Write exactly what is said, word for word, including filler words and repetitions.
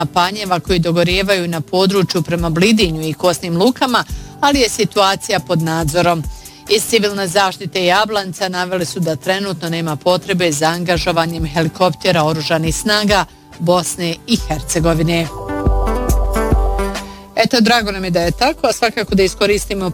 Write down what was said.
panjeva koji dogorijevaju na području prema Blidinju i Kosnim Lukama, ali je situacija pod nadzorom. Iz civilne zaštite Jablanca naveli su da trenutno nema potrebe za angažovanjem helikoptera oružanih snaga Bosne i Hercegovine. Eto, drago nam je da je tako, a svakako da iskoristimo